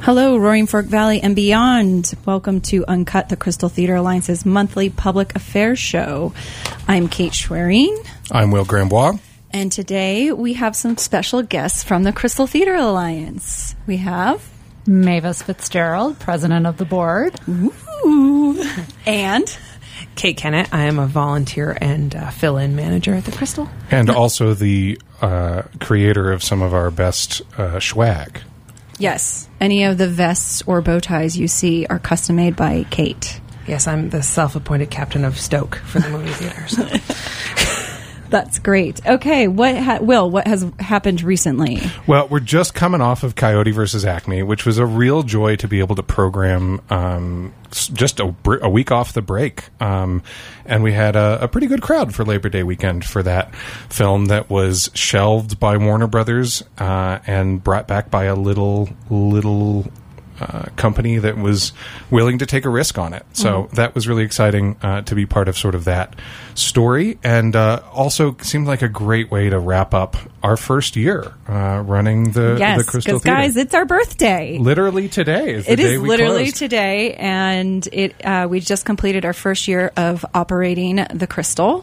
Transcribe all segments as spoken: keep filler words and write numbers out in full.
Hello, Roaring Fork Valley and beyond. Welcome to Uncut, the Crystal Theater Alliance's monthly public affairs show. I'm Kate Schwerin. I'm Will Grambois. And today we have some special guests from the Crystal Theater Alliance. We have Mavis Fitzgerald, president of the board. Ooh. And Kate Kennett. I am a volunteer and uh, fill-in manager at the Crystal. And also the uh, creator of some of our best uh, swag. yes, any of the vests or bow ties you see are custom made by Kate. Yes, I'm the self-appointed captain of Stoke for the movie theater. So. That's great. Okay, what ha- Will, what has happened recently? Well, we're just coming off of Coyote versus Acme, which was a real joy to be able to program um, s- just a, br- a week off the break. Um, and we had a, a pretty good crowd for Labor Day weekend for that film that was shelved by Warner Brothers uh, and brought back by a little, little... Uh, company that was willing to take a risk on it. So mm-hmm. that was really exciting uh, to be part of sort of that story, and uh, also seemed like a great way to wrap up our first year uh, running the, yes, the Crystal because Theater. guys, it's our birthday. Literally today is the it day is we literally closed. today, and it uh, we just completed our first year of operating the Crystal.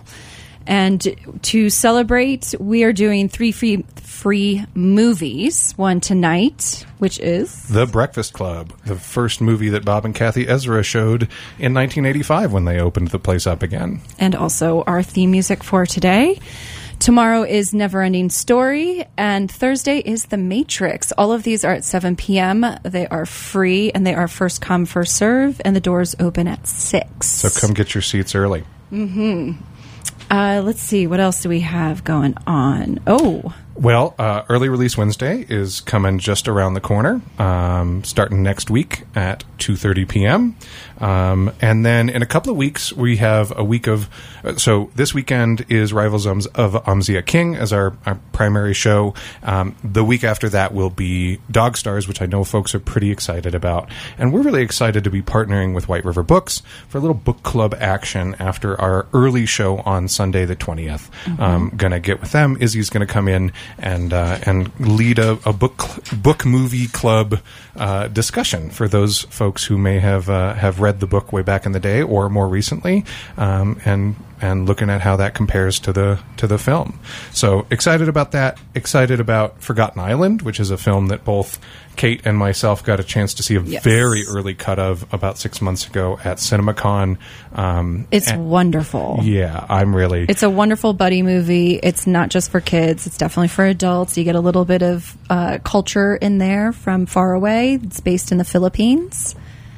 And to celebrate, we are doing three free, free movies. One tonight, which is The Breakfast Club, the first movie that Bob and Kathy Ezra showed in nineteen eighty-five when they opened the place up again. And also our theme music for today. Tomorrow is Neverending Story, and Thursday is The Matrix. All of these are at seven p.m. They are free, and they are first come, first serve, and the doors open at six. So come get your seats early. Mm-hmm. Uh, let's see. What else do we have going on? Oh. Well, uh, Early Release Wednesday is coming just around the corner, um, starting next week at two thirty p.m. Um, and then in a couple of weeks, we have a week of... Uh, so this weekend is Rivals of Amzia King as our, our primary show. Um, the week after that will be Dog Stars, which I know folks are pretty excited about. And we're really excited to be partnering with White River Books for a little book club action after our early show on Sunday the twentieth. Mm-hmm. Um, gonna get with them. Izzy's gonna come in and uh, and lead a, a book book movie club uh, discussion for those folks who may have uh, have read the book way back in the day or more recently, um, and and looking at how that compares to the to the film. So excited about that. Excited about Forgotten Island, which is a film that both Kate and myself got a chance to see a yes. very early cut of about six months ago at CinemaCon. Um, it's wonderful. Yeah, I'm really... It's a wonderful buddy movie. It's not just for kids. It's definitely for adults. You get a little bit of uh, culture in there from far away. It's based in the Philippines.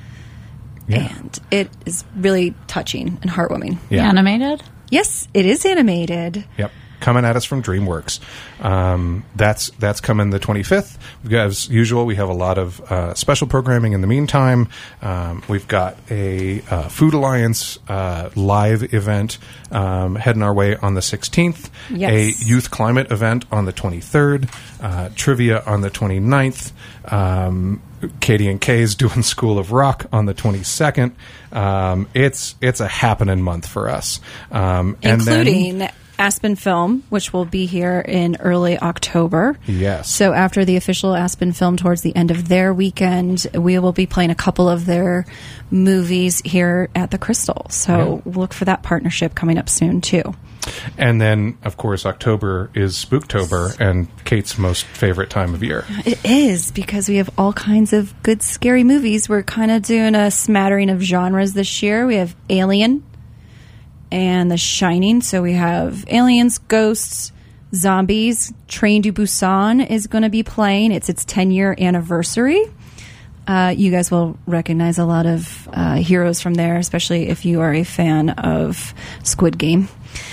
Yeah. And it is really touching and heartwarming. Yeah. Animated? Yes, it is animated. Yep. Coming at us from DreamWorks. Um, that's that's coming the twenty-fifth. We've got, as usual, we have a lot of uh, special programming in the meantime. Um, we've got a uh, Food Alliance uh, live event um, heading our way on the sixteenth. Yes. A youth climate event on the twenty-third. Uh, trivia on the twenty-ninth. Um, Katie and Kay's doing School of Rock on the twenty-second. Um, it's it's a happening month for us. Um, Including... And then, Aspen Film, which will be here in early October. Yes. So after the official Aspen Film, towards the end of their weekend, we will be playing a couple of their movies here at the Crystal. So yeah. Look for that partnership coming up soon, too. And then, of course, October is Spooktober and Kate's most favorite time of year. It is, because we have all kinds of good, scary movies. We're kind of doing a smattering of genres this year. We have Alien and The Shining. So we have aliens, ghosts, zombies. Train to Busan is going to be playing. It's its ten-year anniversary. Uh, you guys will recognize a lot of uh, heroes from there, especially if you are a fan of Squid Game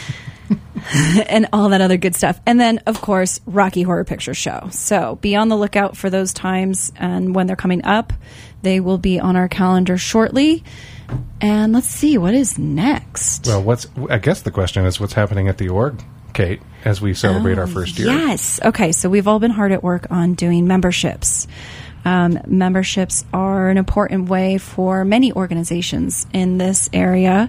and all that other good stuff. And then, of course, Rocky Horror Picture Show. So be on the lookout for those times, and when they're coming up, they will be on our calendar shortly. And let's see, what is next? Well, what's I guess the question is what's happening at the org, Kate, as we celebrate oh, our first year. Yes. Okay, so we've all been hard at work on doing memberships. Um, memberships are an important way for many organizations in this area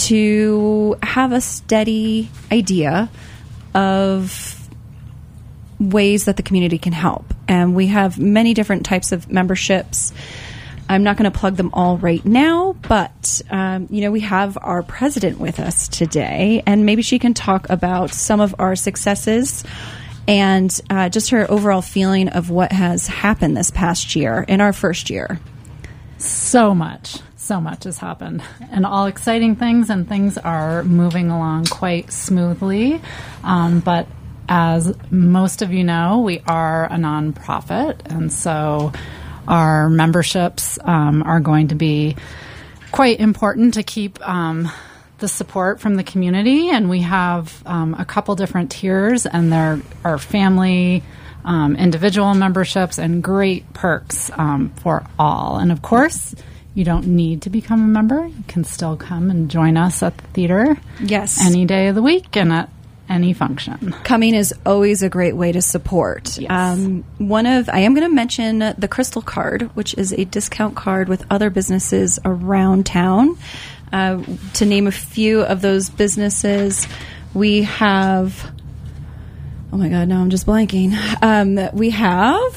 to have a steady idea of ways that the community can help. And we have many different types of memberships. I'm not going to plug them all right now, but, um, you know, we have our president with us today, and maybe she can talk about some of our successes and uh, just her overall feeling of what has happened this past year, in our first year. So much, so much has happened, and all exciting things, and things are moving along quite smoothly. Um, but as most of you know, we are a nonprofit, and so our memberships um, are going to be quite important to keep um, the support from the community. And we have um, a couple different tiers, and there are family, um, individual memberships, and great perks um, for all. And of course, you don't need to become a member. You can still come and join us at the theater. Yes. Any day of the week and at any function. Coming is always a great way to support. Yes. Um, one of I am going to mention the Crystal Card, which is a discount card with other businesses around town. Uh, to name a few of those businesses, we have. Oh my God! Now I'm just blanking. Um, we have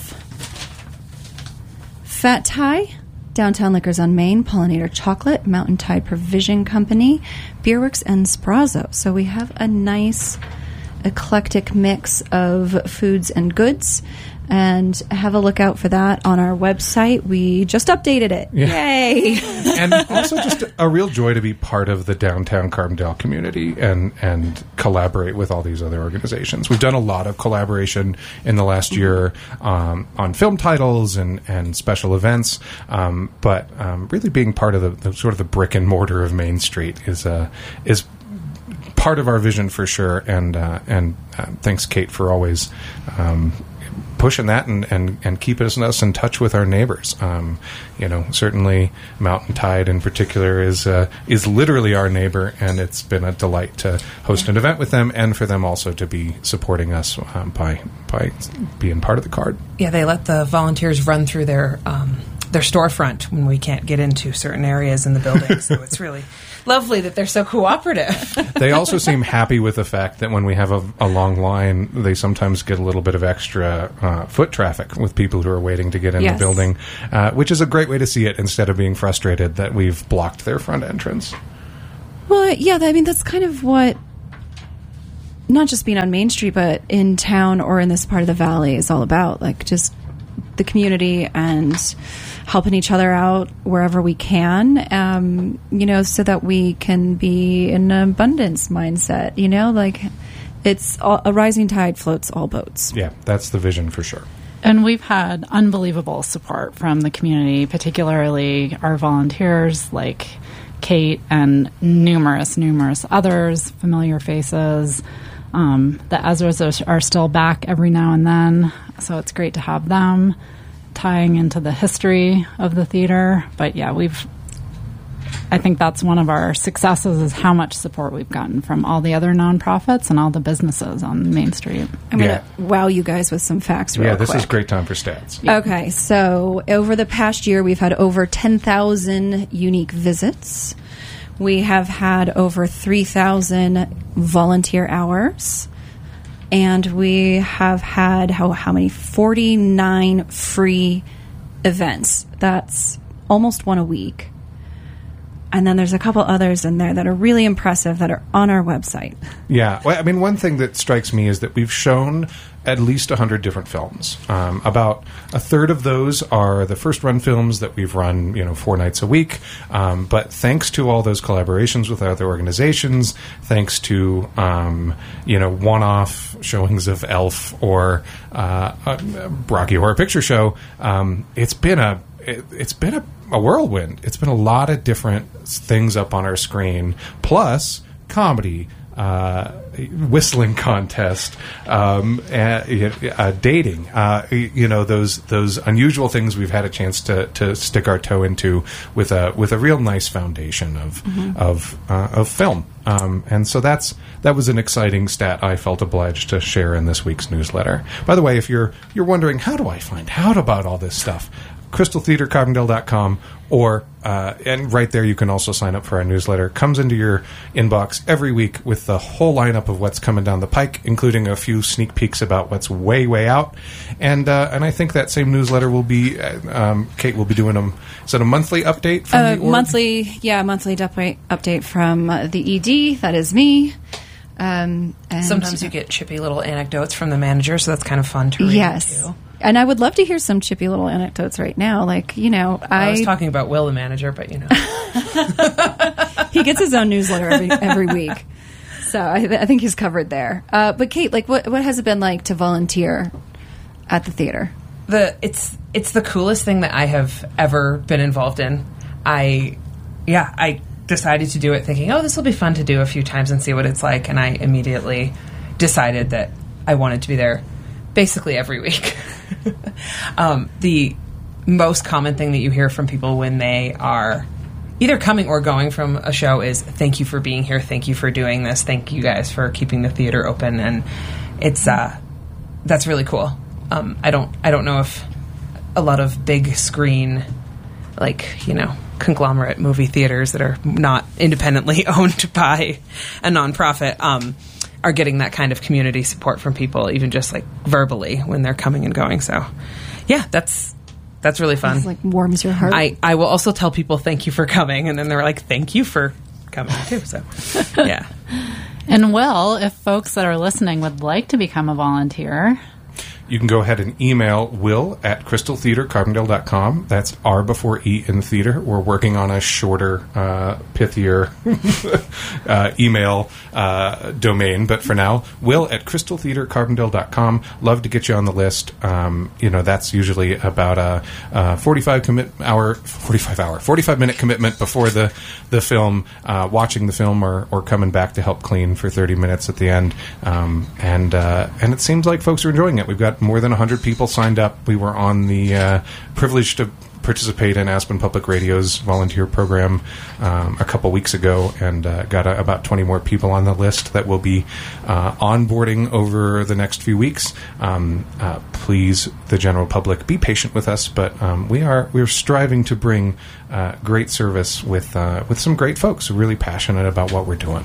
Fat Tie, Downtown Liquors on Main, Pollinator Chocolate, Mountain Tide Provision Company, Beerworks, and Sprazzo. So we have a nice eclectic mix of foods and goods, and have a look out for that on our website. We just updated it. Yeah. Yay! And also just a, a real joy to be part of the downtown Carbondale community and, and collaborate with all these other organizations. We've done a lot of collaboration in the last year um, on film titles and, and special events, um, but um, really being part of the, the sort of the brick and mortar of Main Street is uh, is part of our vision for sure. And uh, and uh, thanks, Kate, for always Um, pushing that and, and, and keeping us in touch with our neighbors. Um, you know, certainly Mountain Tide in particular is uh, is literally our neighbor, and it's been a delight to host an event with them and for them also to be supporting us um, by by being part of the card. Yeah, they let the volunteers run through their um, their storefront when we can't get into certain areas in the building, so it's really lovely that they're so cooperative. They also seem happy with the fact that when we have a, a long line, they sometimes get a little bit of extra uh, foot traffic with people who are waiting to get in Yes. the building, uh, which is a great way to see it instead of being frustrated that we've blocked their front entrance. Well, yeah, I mean, that's kind of what, not just being on Main Street, but in town or in this part of the valley is all about. Like, just the community and helping each other out wherever we can, um, you know, so that we can be in an abundance mindset, you know, like it's all, a rising tide floats all boats. Yeah, that's the vision for sure. And we've had unbelievable support from the community, particularly our volunteers like Kate and numerous, numerous others, familiar faces. Um, the Ezras are, are still back every now and then, so it's great to have them tying into the history of the theater. But yeah, we've I think that's one of our successes is how much support we've gotten from all the other nonprofits and all the businesses on Main Street. I'm going Yeah. to wow you guys with some facts real Yeah, this quick. is great time for stats. Okay, so over the past year, we've had over ten thousand unique visits. We have had over three thousand volunteer hours. And we have had, how, how many? forty-nine free events. That's almost one a week. And then there's a couple others in there that are really impressive that are on our website. Yeah, well, I mean, one thing that strikes me is that we've shown at least one hundred different films. Um, about a third of those are the first-run films that we've run, you know, four nights a week. Um, but thanks to all those collaborations with other organizations, thanks to, um, you know, one-off showings of Elf or uh, a Rocky Horror Picture Show, um, it's been a it, it's been a, a whirlwind. It's been a lot of different things up on our screen, plus comedy, uh, whistling contest, um, uh, uh, dating. Uh, you know, those those unusual things we've had a chance to, to stick our toe into with a with a real nice foundation of mm-hmm. of uh, of film. Um, and so that's that was an exciting stat I felt obliged to share in this week's newsletter. By the way, if you're you're wondering how do I find out about all this stuff, crystal theater carbondale dot com, or uh, and right there you can also sign up for our newsletter. It comes into your inbox every week with the whole lineup of what's coming down the pike, including a few sneak peeks about what's way, way out. And uh, and I think that same newsletter will be, uh, um, Kate will be doing them. Is it a monthly update from uh, the org? Monthly, yeah, monthly update, update from uh, the E D. That is me. Um, and Sometimes you get chippy little anecdotes from the manager, so that's kind of fun to read. Yes. Too. And I would love to hear some chippy little anecdotes right now. Like, you know, I... I was talking about Will, the manager, but, you know. He gets his own newsletter every, every week. So I, th- I think he's covered there. Uh, but, Kate, like, what what has it been like to volunteer at the theater? The It's it's the coolest thing that I have ever been involved in. I, yeah, I decided to do it thinking, oh, this will be fun to do a few times and see what it's like. And I immediately decided that I wanted to be there basically every week. um, the most common thing that you hear from people when they are either coming or going from a show is, thank you for being here, thank you for doing this, thank you guys for keeping the theater open. And it's uh, that's really cool. Um, I don't I don't know if a lot of big screen, like, you know, conglomerate movie theaters that are not independently owned by a nonprofit um, are getting that kind of community support from people, even just like verbally when they're coming and going. So, yeah, that's that's really fun. It's like warms your heart. I, I will also tell people thank you for coming, and then they're like, thank you for coming too. So, yeah. And Will, if folks that are listening would like to become a volunteer, you can go ahead and email will at crystal theater carbondale dot com. That's R before E in theater. We're working on a shorter, uh, pithier uh, email uh, domain. But for now, will at crystal theater carbondale dot com. Love to get you on the list. Um, you know, that's usually about a, a forty-five commit hour, forty-five hour, forty-five minute commitment before the, the film, uh, watching the film or, or coming back to help clean for thirty minutes at the end. Um, and, uh, and it seems like folks are enjoying it. We've got more than one hundred people signed up. We were on the uh, privileged to participate in Aspen Public Radio's volunteer program um, a couple weeks ago, and uh, got a, about twenty more people on the list that will be uh, onboarding over the next few weeks. Um, uh, please, the general public, be patient with us, but um, we are we're striving to bring uh, great service with uh, with some great folks who are really passionate about what we're doing.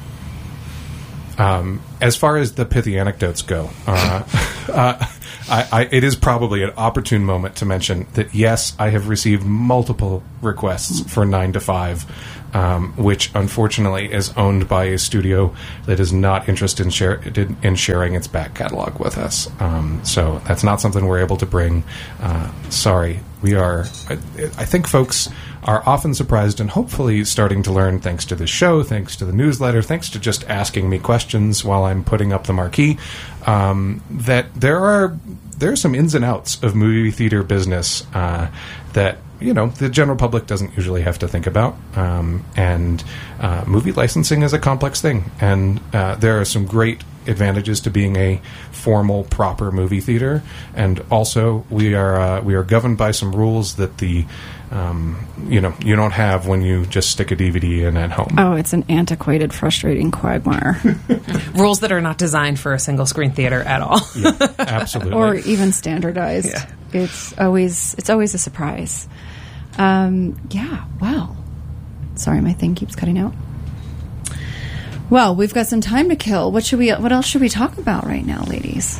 Um, as far as the pithy anecdotes go, uh, uh, I, I, it is probably an opportune moment to mention that, yes, I have received multiple requests for nine to five, um, which unfortunately is owned by a studio that is not interested in, share, in sharing its back catalog with us. Um, so that's not something we're able to bring. Uh, sorry. We are, I, I think folks are often surprised and hopefully starting to learn, thanks to the show, thanks to the newsletter, thanks to just asking me questions while I'm putting up the marquee, um, that there are there are some ins and outs of movie theater business uh, that, you know, the general public doesn't usually have to think about. Um, and uh, movie licensing is a complex thing. And uh, there are some great advantages to being a formal, proper movie theater, and also we are uh, we are governed by some rules that the um, you know you don't have when you just stick a D V D in at home. Oh, it's an antiquated, frustrating quagmire. Rules that are not designed for a single screen theater at all. Yeah, absolutely. Or even standardized. Yeah. It's always it's always a surprise. Um, yeah. Wow. Sorry, my thing keeps cutting out. Well, we've got some time to kill. What should we? What else should we talk about right now, ladies?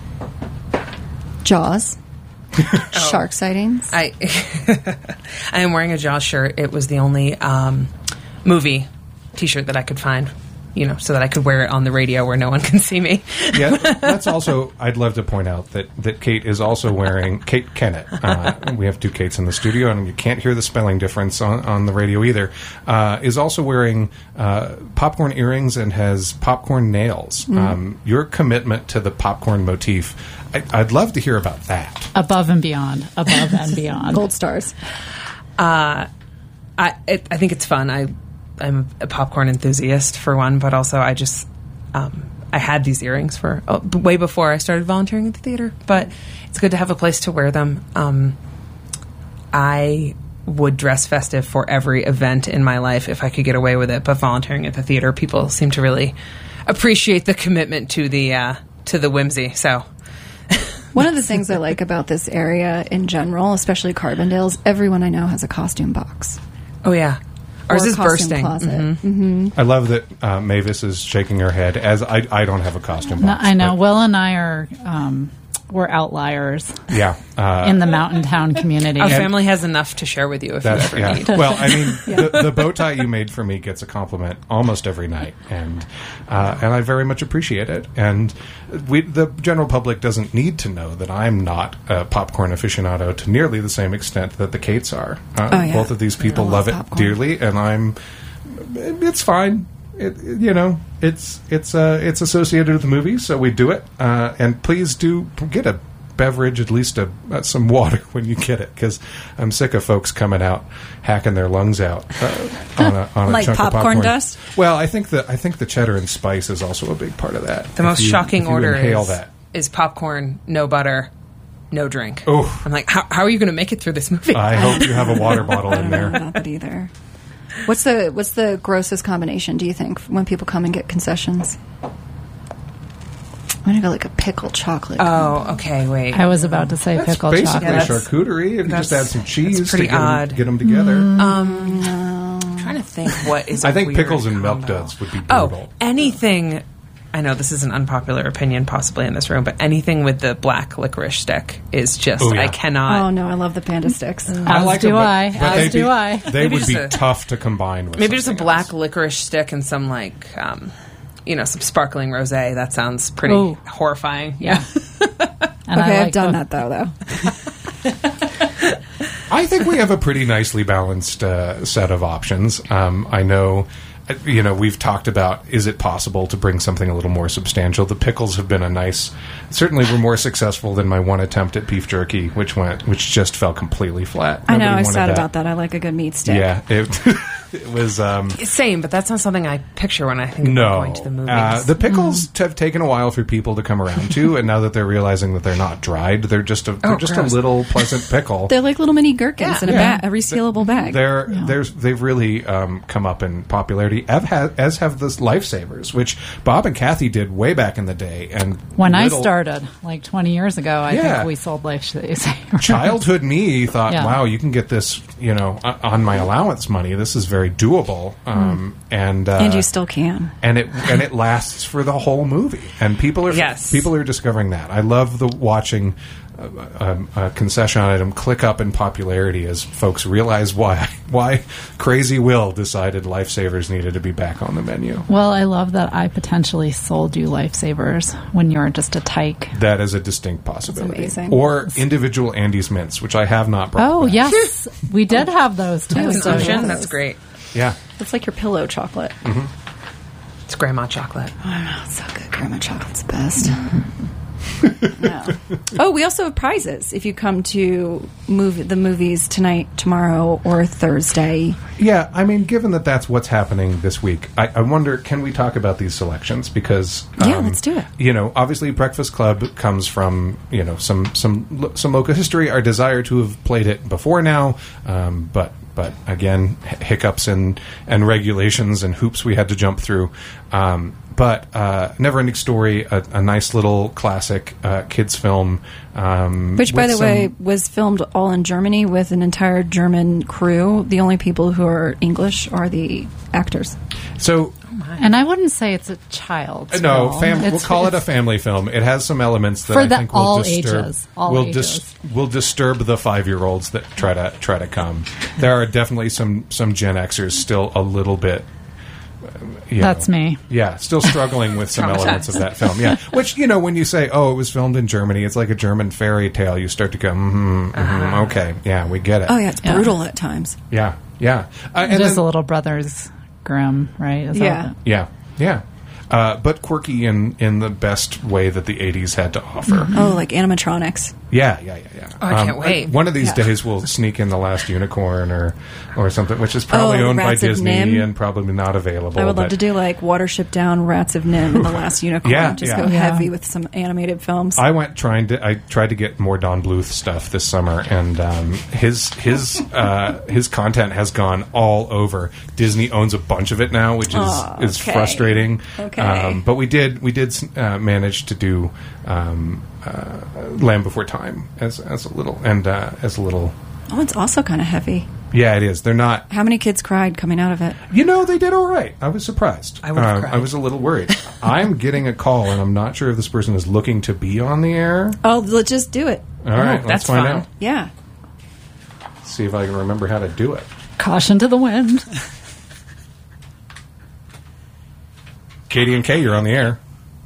Jaws, oh. Shark sightings. I I am wearing a Jaws shirt. It was the only um, movie T-shirt that I could find, you know, so that I could wear it on the radio where no one can see me. Yeah, that's also, I'd love to point out that, that Kate is also wearing, Kate Kennett, uh, we have two Kates in the studio, and you can't hear the spelling difference on, on the radio either, uh, is also wearing uh, popcorn earrings and has popcorn nails. Mm. Um, your commitment to the popcorn motif, I, I'd love to hear about that. Above and beyond. Above and beyond. Gold stars. Uh, I, it, I think it's fun. I I'm a popcorn enthusiast for one, but also I just um, I had these earrings for oh, way before I started volunteering at the theater. But it's good to have a place to wear them. Um, I would dress festive for every event in my life if I could get away with it. But volunteering at the theater, people seem to really appreciate the commitment to the uh, to the whimsy. So One of the things I like about this area in general, especially Carbondale, is everyone I know has a costume box. Oh, yeah. Ours Or a is costume bursting. closet. Mhm. I love that uh, Mavis is shaking her head, as I, I don't have a costume No, box. I know. but- Will and I are um, we're outliers Yeah. Uh, in the mountain town community. Our family has enough to share with you if That's, you ever yeah. need. Well, I mean, the, the bow tie you made for me gets a compliment almost every night, and uh, and I very much appreciate it. And we, the general public doesn't need to know that I'm not a popcorn aficionado to nearly the same extent that the Cates are. Uh, Oh, yeah. Both of these people I love, love it popcorn. dearly, and I'm. It's fine. It, it- you know, it's it's uh, it's associated with the movie, so we do it. Uh, and please do get a beverage, at least a uh, some water when you get it, because I'm sick of folks coming out hacking their lungs out uh, on a, on a Like chunk of popcorn popcorn dust? Well, I think the I think the cheddar and spice is also a big part of that. The If most you- shocking if you order inhale is, that. is popcorn, no butter, no drink. Oh. I'm like, how, how are you going to make it through this movie? I hope you have a water bottle I in don't know there. about that either. What's the what's the grossest combination, do you think, when people come and get concessions? I'm gonna go like a pickle chocolate. Oh, okay, wait. I was about to say That's pickle basically chocolate. Yeah, that's- charcuterie. If you just that's- add some cheese that's to pretty get 'em- odd. get them together. um, I'm trying to think what is. I a think weird pickles and milk combo. duds would be Oh, brutal. anything. I know this is an unpopular opinion, possibly in this room, but anything with the black licorice stick is just. Oh, yeah. I cannot. Oh no, I love the panda sticks. As like do them, but- I. but As they'd do be- I. They Maybe would be just a- tough to combine with. Maybe just a something black else. licorice stick and some like, um, you know, some sparkling rosé. That sounds pretty Ooh. horrifying. Yeah. And Okay, I I've like done both. that though. Though I think we have a pretty nicely balanced uh, set of options. Um, I know, uh, you know, we've talked about is it possible to bring something a little more substantial. The pickles have been a nice, certainly were more successful than my one attempt at beef jerky, which went, which just fell completely flat. I know Nobody I wanted sad about that. I like a good meat stick. Yeah, it, it was. Um, Same, but that's not something I picture when I think No, about going to the movies. Uh, the pickles have taken a while for people to come around to, and now that they're realizing that they're not dried, they're just a they're Oh, just gross. a little pleasant pickle. They're like little mini gherkins Yeah. in a Yeah. bag, a resealable bag. They're there's they've really um, come up in popularity, as have, as have the lifesavers, which Bob and Kathy did way back in the day. And When little I started, like twenty years ago, I Yeah. think we sold lifesavers. childhood me thought, Yeah. wow, you can get this, you know, o- on my allowance money. This is very doable, um, and uh, and you still can. and it and it lasts for the whole movie, and people are Yes. people are discovering that. I love the watching a, a, a concession item click up in popularity as folks realize why why Crazy Will decided lifesavers needed to be back on the menu. Well, I love that I potentially sold you lifesavers when you were just a tyke. That is a distinct possibility. That's amazing. Or individual Andes mints, which I have not brought. Oh, back. yes. We did have those too. That's an so option. yes. That's great. Yeah. It's like your pillow chocolate. It's grandma chocolate. Oh, it's so good. Grandma chocolate's the best. No. Oh, we also have prizes if you come to movie, the movies tonight, tomorrow, or Thursday. Yeah, I mean, given that that's what's happening this week, I, I wonder, can we talk about these selections? Because Yeah, let's do it. You know, obviously, Breakfast Club comes from you know some some lo- some local history. Our desire to have played it before now, um, but but again, h- hiccups and and regulations and hoops we had to jump through. Um, but uh, Neverending Story, a, a nice little classic uh, kids film, um, Which, by with the way, some- was filmed all in Germany with an entire German crew. The only people who are English are the actors. so. And I wouldn't say it's a child's No, film. fam- we'll It's- call it a it's- family film. It has some elements that For I the think will all disturb. ages, all will ages. will disturb the five-year-olds that try to try to come. There are definitely some some Gen Xers still a little bit. um, you That's know, me. Yeah, still struggling with some elements of that film. Yeah, which you know when you say, "Oh, it was filmed in Germany," it's like a German fairy tale. You start to go, mm-hmm, mm-hmm, "Okay, yeah, we get it." Oh, yeah, it's Yeah. brutal at times. yeah, yeah. Uh, and Just then- a little Brothers Grimm, right? Is that Yeah. it? yeah, yeah. Uh, but quirky in, in the best way that the eighties had to offer. Oh, like animatronics. Yeah, yeah, yeah, yeah. Oh, I can't wait. One of these Yeah. days we'll sneak in The Last Unicorn or or something, which is probably Oh, owned by Rats of Disney Nim. and probably not available. I would love but- to do like Watership Down, Rats of Nim, and The Last Unicorn. Yeah, Just yeah. go Yeah. heavy with some animated films. I went trying to. I tried to get more Don Bluth stuff this summer, and um, his his uh, his content has gone all over. Disney owns a bunch of it now, which is Oh, is okay. frustrating. Okay. Um, but we did we did uh, manage to do um, uh, Land Before Time as as a little and uh, as a little. Oh, it's also kind of heavy. Yeah, it is. They're not. How many kids cried coming out of it? You know, they did all right. I was surprised. I would have Um, cried. I was a little worried. I'm getting a call, and I'm not sure if this person is looking to be on the air. Oh, let's just do it. All right, let's that's find fun. out. Yeah. See if I can remember how to do it. Caution to the wind. Katie and Kay, you're on the air.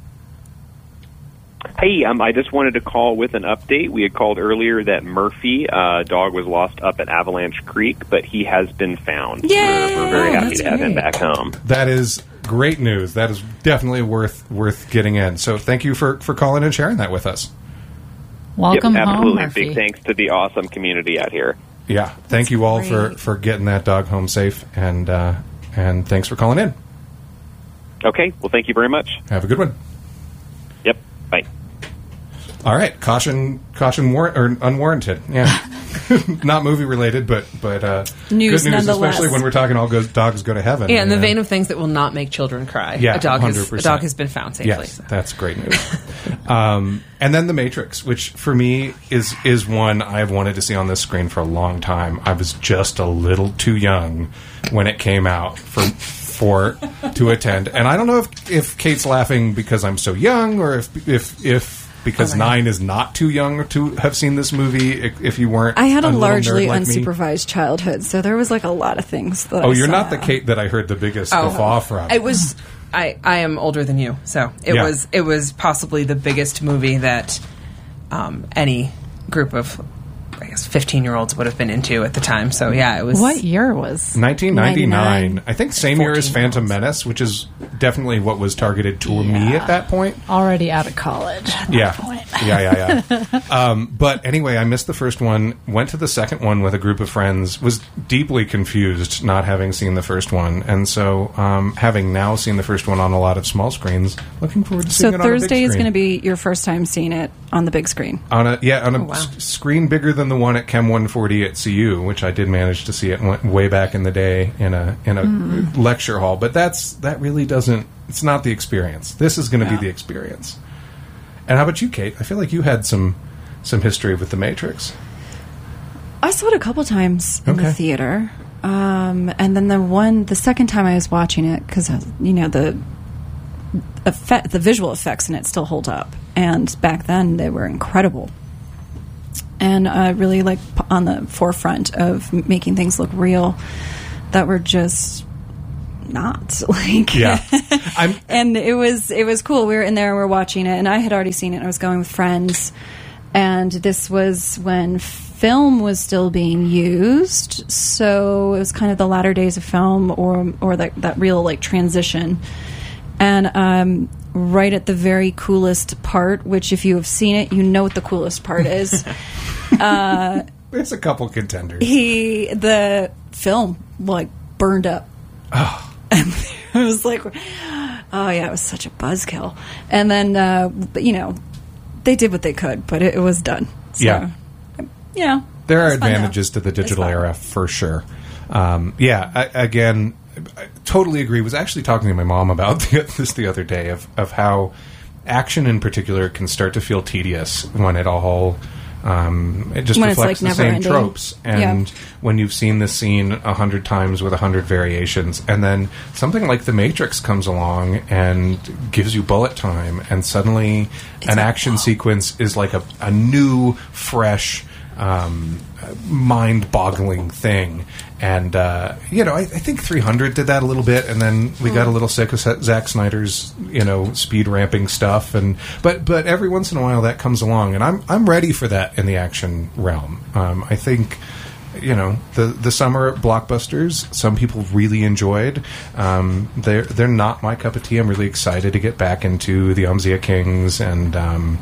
Hey, um, I just wanted to call with an update. We had called earlier that Murphy, uh, dog, was lost up at Avalanche Creek, but he has been found. Yay! We're, we're very Oh, happy that's to have him great. back home. That is great news. That is definitely worth worth getting in. So thank you for, for calling and sharing that with us. Welcome yep, home, absolutely. Murphy. Big thanks to the awesome community out here. Yeah, thank you all for, great. for getting that dog home safe, and uh, and thanks for calling in. Okay, well, thank you very much. Have a good one. Yep, bye. All right, caution, caution, war- or unwarranted. Yeah, not movie related, but but uh, News good news, nonetheless. especially when we're talking all goes, dogs go to heaven. Yeah, in the you know? vein of things that will not make children cry. Yeah, a dog has one hundred a percent. dog has been found safely. Yes, so. that's great news. um, and then The Matrix, which for me is is one I've wanted to see on this screen for a long time. I was just a little too young when it came out for for to attend, and I don't know if if Kate's laughing because I'm so young, or if if if. Because Oh, my nine is not too young to have seen this movie. If, if you weren't, I had a, little largely nerd like me. unsupervised childhood, so there was like a lot of things that Oh, I you're saw. not the Kate that I heard the biggest guffaw from. It was. I, I am older than you, so it Yeah. was it was possibly the biggest movie that um, any group of, I guess, fifteen year olds would have been into at the time. So yeah, it was. What year was? nineteen ninety-nine. ninety-nine. I think same year as fourteen Phantom Menace, which is definitely what was targeted to me at that point. Already out of college. at that Yeah. point. yeah, yeah, yeah. um, but anyway, I missed the first one, went to the second one with a group of friends, was deeply confused not having seen the first one. And so, um, having now seen the first one on a lot of small screens, looking forward to So seeing it on a big Thursday is screen. going to be your first time seeing it on the big screen. On a yeah, on a Oh, wow. s- screen bigger than the one at Chem one forty at C U, which I did manage to see it w- way back in the day in a in a Hmm. lecture hall. But that's that really doesn't. It's not the experience. This is going to Yeah. be the experience. And how about you, Kate? I feel like you had some some history with The Matrix. I saw it a couple times in Okay. the theater, um, and then the one, the second time I was watching it, because you know the effect, the visual effects in it still hold up, and back then they were incredible, and uh, really like p- on the forefront of m- making things look real that were just not like Yeah, I'm. and it was it was cool. We were in there, we were watching it, and I had already seen it. And I was going with friends, and this was when film was still being used, so it was kind of the latter days of film, or or that that real like transition. And um, right at the very coolest part, which if you have seen it, you know what the coolest part is. There's a couple contenders. he the film like burned up. Oh. And it was like, oh yeah, it was such a buzzkill. And then, uh, but, you know, they did what they could, but it, it was done. So, Yeah. you know, There are it's fun, though. advantages to the digital It's fun. era for sure. Um, yeah, I, again, I totally agree. Was actually talking to my mom about the, this the other day of, of how action in particular can start to feel tedious when it all um, it just When it's, reflects like, the same never-ending. tropes, and Yeah. when you've seen this scene a hundred times with a hundred variations, and then something like The Matrix comes along and gives you bullet time, and suddenly an like, action wow. sequence is like a, a new, fresh, um, mind-boggling thing. And uh, you know, I, I think three hundred did that a little bit, and then we got a little sick of Zack Snyder's, you know, speed ramping stuff. And but but every once in a while that comes along, and I'm I'm ready for that in the action realm. Um, I think. You know, the the summer blockbusters, some people really enjoyed. Um, they're they're not my cup of tea. I'm really excited to get back into the Umzia Kings and um,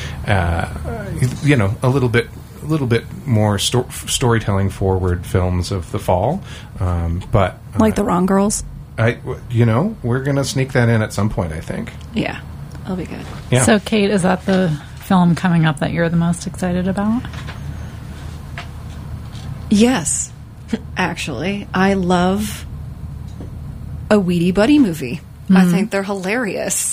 uh, you know, a little bit a little bit more sto- storytelling forward films of the fall. Um, but uh, Like The Wrong Girls. I you know, we're gonna sneak that in at some point, I think. Yeah, that'll be good. Yeah. So, Kate, is that the film coming up that you're the most excited about? Yes, actually, I love a Weedy Buddy movie. I think they're hilarious,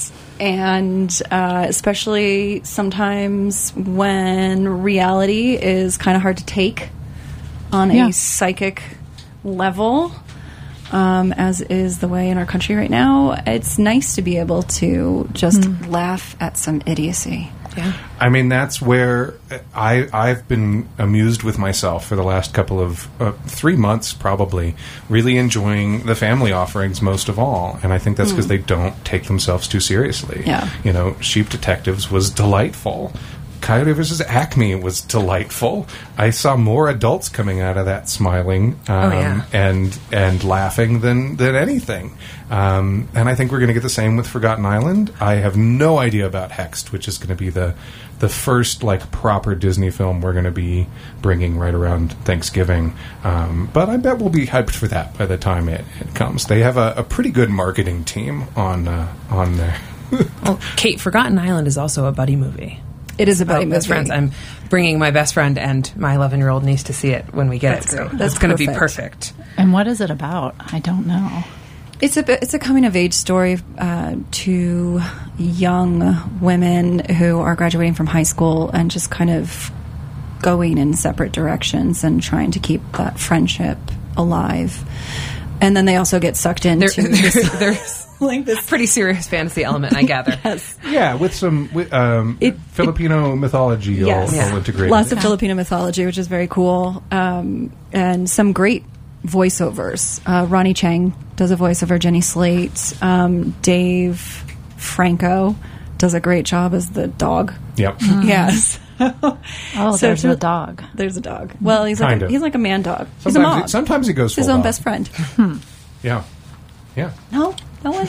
and uh, especially sometimes when reality is kind of hard to take on Yeah. a psychic level, um, as is the way in our country right now, it's nice to be able to just Mm. laugh at some idiocy. Yeah. I mean, that's where I, I've been amused with myself for the last couple of uh, three months, probably, really enjoying the family offerings most of all. And I think that's because they don't take themselves too seriously. Yeah. You know, Sheep Detectives was delightful. Coyote versus Acme was delightful. I saw more adults coming out of that smiling um, Oh, yeah. and and laughing than than anything. Um, and I think we're going to get the same with Forgotten Island. I have no idea about Hexed, which is going to be the the first like proper Disney film we're going to be bringing right around Thanksgiving. Um, but I bet we'll be hyped for that by the time it, it comes. They have a, a pretty good marketing team on uh, on there. Well, Kate, Forgotten Island is also a buddy movie. It is a buddy About best movie. friends. I'm bringing my best friend and my eleven-year-old niece to see it when we get That's it. great. So That's it's going to be perfect. perfect. And what is it about? I don't know. It's a it's a coming of age story uh, to young women who are graduating from high school and just kind of going in separate directions and trying to keep that friendship alive. And then they also get sucked There, into there, this, there's like this. pretty serious fantasy element, I gather. Yes. Yeah, with some with, um, It- Filipino mythology all, Yes. all integrated. Lots of Filipino mythology, which is very cool, um, and some great voiceovers. Uh, Ronnie Chang does a voiceover. Jenny Slate, um, Dave Franco does a great job as the dog. Yep. Yes. Oh, So there's it's- a dog. There's a dog. Well, he's like Kind a, of. he's like a man dog. He's a Sometimes, mom. he, sometimes he goes He's his full own dog. best friend. Yeah. Yeah. No, no one.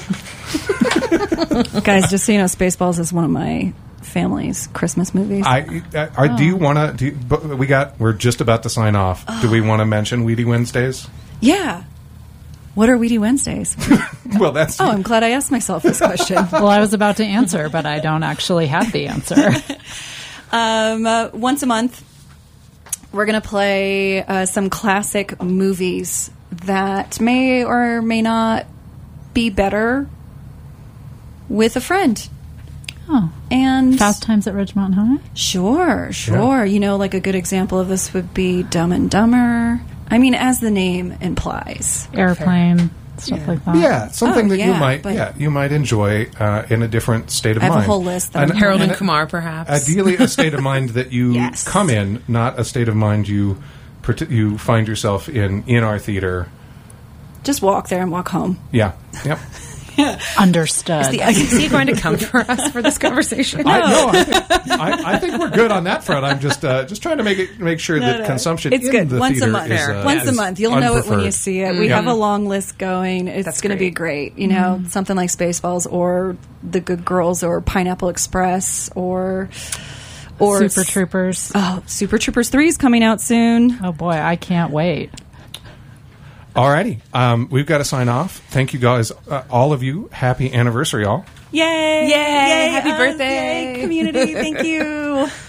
Guys, just so you know, Spaceballs is one of my family's Christmas movies. I, I, I do you want to? We got. We're just about to sign off. Do we want to mention Weedy Wednesdays? yeah. What are Weedy Wednesdays? Well, that's. Oh, I'm glad I asked myself this question. Well, I was about to answer, but I don't actually have the answer. Um, uh, once a month, we're going to play uh, some classic movies that may or may not be better with a friend. Oh, And Fast Times at Ridgemont High? sure, sure. You know, like a good example of this would be Dumb and Dumber. I mean, as the name implies. Airplane, stuff like that. yeah, something Oh, that you yeah, might. but- Yeah, you might enjoy uh, in a different state of I have a mind. whole list that And- I'm Harold and and- Kumar, perhaps. Ideally, a state of mind that you Yes. come in, not a state of mind you parti- you find yourself in in our theater. Just walk there and walk home. Yeah. Yep. Understood. The S E C going to come for us for this conversation? I, no, I think, I, I think we're good on that front. I'm just uh, just trying to make it make sure that no. consumption It's in good. the Once a theater month. is Fair. uh, Once a is month. You'll know it when you unpreferred. see it. We Yeah. have a long list going. It's That's going to be great. great. You know, something like Spaceballs or The Good Girls or Pineapple Express or or Super Troopers. Oh, Super Troopers three is coming out soon. Oh boy, I can't wait. Alrighty, um, we've got to sign off. Thank you guys, uh, all of you. Happy anniversary, all. Yay! Yay! Happy us, birthday. yay, community. Thank you.